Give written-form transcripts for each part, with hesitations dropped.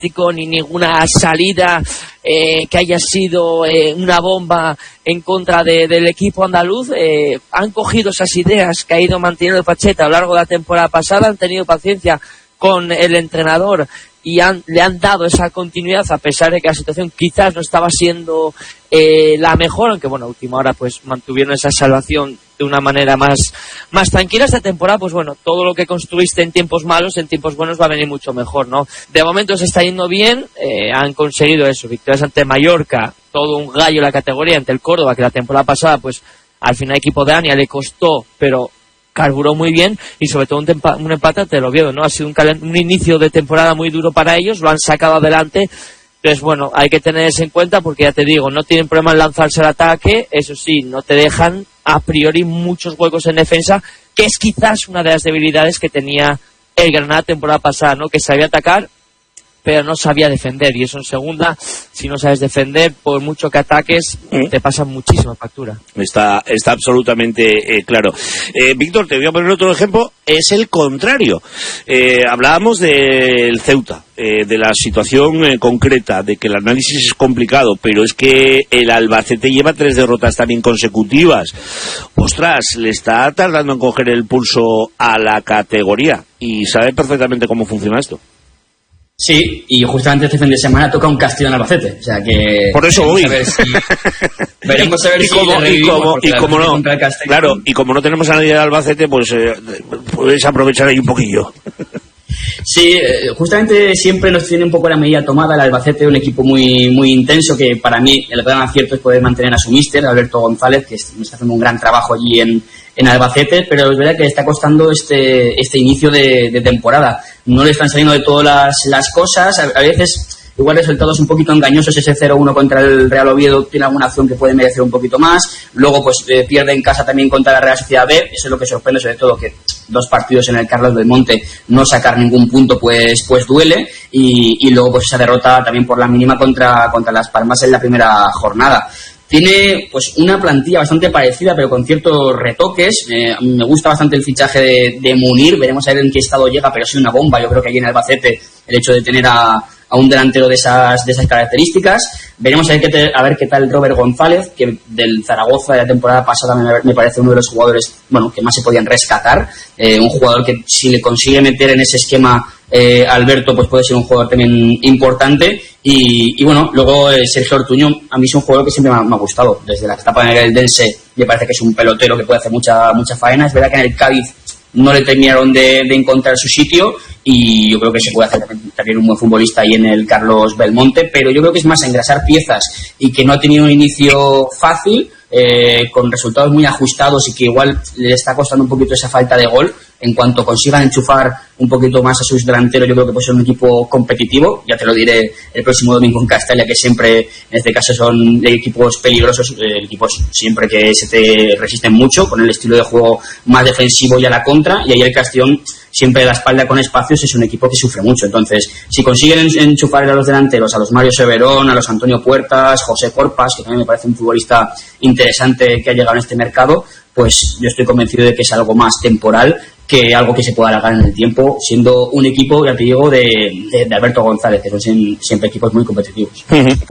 ni ninguna salida que haya sido una bomba en contra del equipo andaluz. Han cogido esas ideas que ha ido manteniendo Pacheta a lo largo de la temporada pasada, han tenido paciencia con el entrenador y le han dado esa continuidad, a pesar de que la situación quizás no estaba siendo la mejor, aunque bueno, a última hora pues mantuvieron esa salvación de una manera más tranquila. Esta temporada, pues bueno, todo lo que construiste en tiempos malos, en tiempos buenos va a venir mucho mejor, ¿no? De momento se está yendo bien, han conseguido eso, victorias ante Mallorca, todo un gallo en la categoría, ante el Córdoba, que la temporada pasada pues al final el equipo de Ania le costó, pero carburó muy bien, y sobre todo un empate ante el Oviedo, ¿no? Ha sido un inicio de temporada muy duro para ellos, lo han sacado adelante. Entonces, bueno, hay que tener eso en cuenta, porque ya te digo, no tienen problema en lanzarse al ataque, eso sí, no te dejan a priori muchos huecos en defensa, que es quizás una de las debilidades que tenía el Granada temporada pasada, ¿no? Que sabía atacar, pero no sabía defender, y eso en segunda, si no sabes defender, por mucho que ataques, te pasa muchísima factura. Está absolutamente claro. Víctor, te voy a poner otro ejemplo, es el contrario. Hablábamos del Ceuta, de la situación concreta, de que el análisis es complicado, pero es que el Albacete lleva 3 derrotas también consecutivas. Ostras, le está tardando en coger el pulso a la categoría, y sabe perfectamente cómo funciona esto. Sí, y justamente este fin de semana toca un Castillo en Albacete, o sea que... Por eso voy. Veremos a ver si como no, claro, y como no tenemos a nadie de Albacete, pues puedes aprovechar ahí un poquillo. Sí, justamente siempre nos tiene un poco la medida tomada el Albacete, un equipo muy intenso, que para mí el gran acierto es poder mantener a su míster, Alberto González, que está haciendo un gran trabajo allí en Albacete, pero es verdad que le está costando este inicio de temporada. No le están saliendo de todas las cosas, a veces igual resultados un poquito engañosos, ese 0-1 contra el Real Oviedo tiene alguna acción que puede merecer un poquito más, luego pues pierde en casa también contra la Real Sociedad B, eso es lo que sorprende, sobre todo que 2 partidos en el Carlos Belmonte, no sacar ningún punto pues duele, y luego pues esa derrota también por la mínima contra Las Palmas en la primera jornada. Tiene pues una plantilla bastante parecida, pero con ciertos retoques. Me gusta bastante el fichaje de Munir, veremos a ver en qué estado llega, pero es una bomba, yo creo que allí en Albacete, el hecho de tener a un delantero de esas características. Veremos a ver qué tal Robert González, que del Zaragoza de la temporada pasada me parece uno de los jugadores que más se podían rescatar, un jugador que si le consigue meter en ese esquema Alberto, pues puede ser un jugador también importante. Y bueno, luego Sergio Ortuño, a mí es un jugador que siempre me ha gustado, desde la etapa en el Dense me parece que es un pelotero que puede hacer mucha faena. Es verdad que en el Cádiz no le terminaron de encontrar su sitio, y yo creo que se puede hacer también un buen futbolista ahí en el Carlos Belmonte, pero yo creo que es más engrasar piezas, y que no ha tenido un inicio fácil, con resultados muy ajustados, y que igual le está costando un poquito esa falta de gol. En cuanto consigan enchufar un poquito más a sus delanteros, yo creo que puede ser un equipo competitivo. Ya te lo diré el próximo domingo en Castalia, que siempre en este caso son equipos peligrosos, equipos siempre que se te resisten mucho, con el estilo de juego más defensivo y a la contra, y ahí el Castellón siempre la espalda con espacios es un equipo que sufre mucho. Entonces, si consiguen enchufar a los delanteros, a los Mario Severón, a los Antonio Puertas, José Corpas, que también me parece un futbolista interesante que ha llegado en este mercado, pues yo estoy convencido de que es algo más temporal que algo que se pueda alargar en el tiempo, siendo un equipo, ya te digo, de Alberto González, que son siempre equipos muy competitivos.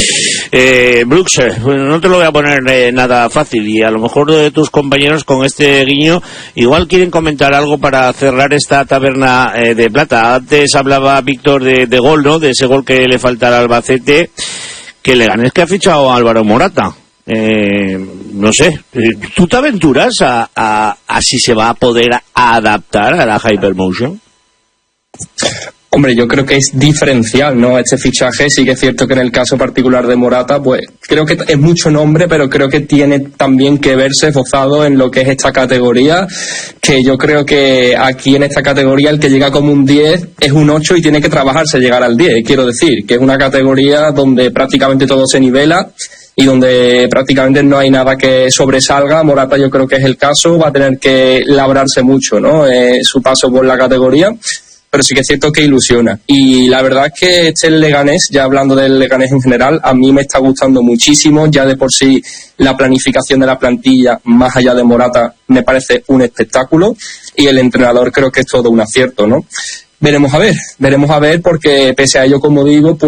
Brooks, no te lo voy a poner nada fácil, y a lo mejor de tus compañeros con este guiño igual quieren comentar algo para cerrar esta taberna de plata. Antes hablaba Víctor de gol, ¿no? De ese gol que le falta al Albacete, que Leganés que ha fichado a Álvaro Morata. No sé, ¿tú te aventuras a si se va a poder adaptar a la Hypermotion? Hombre, yo creo que es diferencial, ¿no? Este fichaje sí que es cierto que en el caso particular de Morata, pues creo que es mucho nombre, pero creo que tiene también que verse esbozado en lo que es esta categoría, que yo creo que aquí en esta categoría el que llega como un 10 es un 8 y tiene que trabajarse llegar al 10, quiero decir, que es una categoría donde prácticamente todo se nivela y donde prácticamente no hay nada que sobresalga. Morata yo creo que es el caso, va a tener que labrarse mucho, ¿no? Su paso por la categoría, pero sí que es cierto que ilusiona. Y la verdad es que el Leganés, ya hablando del Leganés en general, a mí me está gustando muchísimo. Ya de por sí la planificación de la plantilla, más allá de Morata, me parece un espectáculo, y el entrenador creo que es todo un acierto, ¿no? Veremos a ver, porque pese a ello, como digo, pues